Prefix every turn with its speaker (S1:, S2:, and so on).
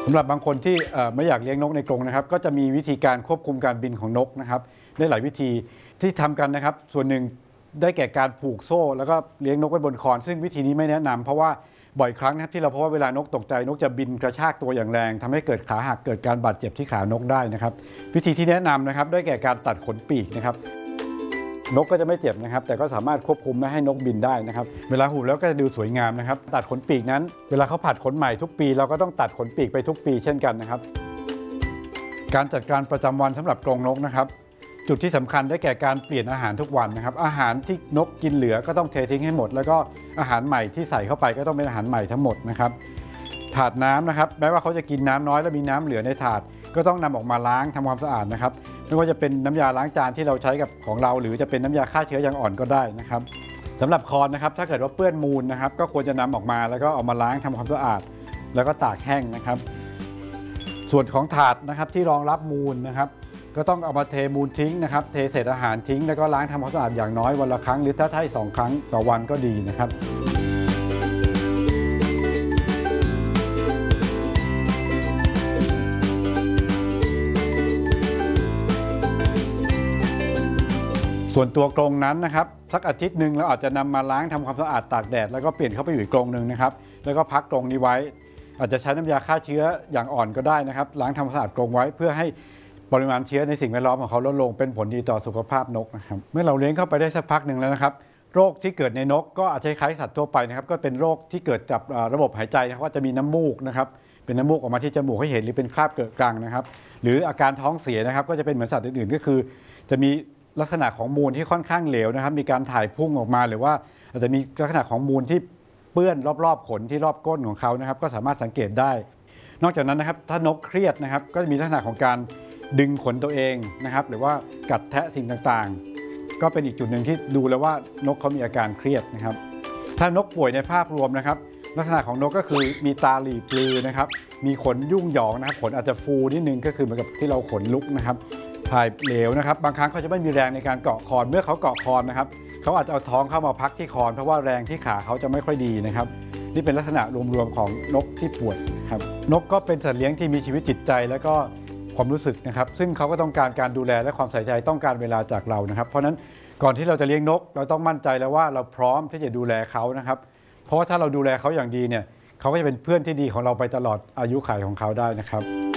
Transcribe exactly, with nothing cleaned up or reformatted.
S1: สำหรับบางคนที่ไม่อยากเลี้ยงนกในกรงนะครับก็จะมีวิธีการควบคุมการบินของนกนะครับได้หลายวิธีที่ทำกันนะครับส่วนหนึ่งได้แก่การผูกโซ่แล้วก็เลี้ยงนกไว้บนคอนซึ่งวิธีนี้ไม่แนะนำเพราะว่าบ่อยครั้งนะครับที่เราพบว่าเวลานกตกใจนกจะบินกระชากตัวอย่างแรงทำให้เกิดขาหักเกิดการบาดเจ็บที่ขานกได้นะครับวิธีที่แนะนำนะครับได้แก่การตัดขนปีกนะครับนกก็จะไม่เจ็บนะครับแต่ก็สามารถควบคุมไม่ให้นกบินได้นะครับเวลาหูแล้วก็จะดูสวยงามนะครับตัดขนปีกนั้นเวลาเขาผัดขนใหม่ทุกปีเราก็ต้องตัดขนปีกไปทุกปีเช่นกันนะครับการจัดการประจำวันสำหรับกรงนกนะครับจุดที่สำคัญได้แก่การเปลี่ยนอาหารทุกวันนะครับอาหารที่นกกินเหลือก็ต้องเททิ้งให้หมดแล้วก็อาหารใหม่ที่ใส่เข้าไปก็ต้องเป็นอาหารใหม่ทั้งหมดนะครับถาดน้ำนะครับแม้ว่าเขาจะกินน้ำน้อยแล้วมีน้ำเหลือในถาดก็ต้องนำออกมาล้างทำความสะอาดนะครับไม่ว่าจะเป็นน้ำยาล้างจานที่เราใช้กับของเราหรือจะเป็นน้ำยาฆ่าเชื้ออย่างอ่อนก็ได้นะครับสำหรับคอนนะครับถ้าเกิดว่าเปื้อนมูลนะครับก็ควรจะนำออกมาแล้วก็เอามาล้างทำความสะอาดแล้วก็ตากแห้งนะครับส่วนของถาดนะครับที่รองรับมูลนะครับก็ต้องเอามาเทมูลทิ้งนะครับเทเศษอาหารทิ้งแล้วก็ล้างทำความสะอาดอย่างน้อยวันละครั้งหรือถ้าใช้สองครั้งต่อวันก็ดีนะครับส่วนตัวกรงนั้นนะครับสักอาทิตย์หนึ่งเราอาจจะนำมาล้างทำความสะอาดตากแดดแล้วก็เปลี่ยนเข้าไปอยู่อีกกรงหนึ่งนะครับแล้วก็พักกรงนี้ไว้อาจจะใช้น้ำยาฆ่าเชื้ออย่างอ่อนก็ได้นะครับล้างทำความสะอาดกรงไว้เพื่อให้ปริมาณเชื้อในสิ่งแวดล้อมของเขาลดลงเป็นผลดีต่อสุขภาพนกนะครับเมื่อเราเลี้ยงเข้าไปได้สักพักหนึ่งแล้วนะครับโรคที่เกิดในนกก็อาจจะคล้ายสัตว์ทั่วไปนะครับก็เป็นโรคที่เกิดจากระบบหายใจนะครับว่าจะมีน้ำมูกนะครับเป็นน้ำมูกออกมาที่จมูกให้เห็นหรือเป็นคราบเกลือกรังนะครับหรืออาการท้องเสียนะครับก็จะเป็นเหมือนสัตว์อื่นๆก็คือจะมีลักษณะของมูลที่ค่อนข้างเหลวนะครับมีการถ่ายพุ่งออกมาหรือว่าอาจจะมีลักษณะของมูลที่เปื้อนรอบๆขนที่รอบก้นของเขานะครับก็สามารถสังเกตได้นอกจากนั้นนะครับถ้านกเครียดนะครับก็จะมีลักษณะของการดึงขนตัวเองนะครับหรือว่ากัดแทะสิ่งต่างๆก็เป็นอีกจุดหนึ่งที่ดูแล้วว่านกเขามีอาการเครียดนะครับถ้านกป่วยในภาพรวมนะครับลักษณะของนกก็คือมีตาหลีปลือนะครับมีขนยุ่งหยองนะครับขนอาจจะฟูนิดนึงก็คือเหมือนกับที่เราขนลุกนะครับถ่ายเหลวนะครับบางครั้งเขาจะไม่มีแรงในการเกาะคอนเมื่อเขาเกาะคอนนะครับเขาอาจจะเอาท้องเข้ามาพักที่คอนเพราะว่าแรงที่ขาเขาจะไม่ค่อยดีนะครับนี่เป็นลักษณะรวมๆของนกที่ป่วยครับนกก็เป็นสัตว์เลี้ยงที่มีชีวิตจิตใจแล้วก็ความรู้สึกนะครับซึ่งเขาก็ต้องการการดูแลและความใส่ใจต้องการเวลาจากเรานะครับเพราะฉะนั้นก่อนที่เราจะเลี้ยงนกเราต้องมั่นใจแล้วว่าเราพร้อมที่จะดูแลเขานะครับเพราะว่าถ้าเราดูแลเขาอย่างดีเนี่ยเขาก็จะเป็นเพื่อนที่ดีของเราไปตลอดอายุขัยของเขาได้นะครับ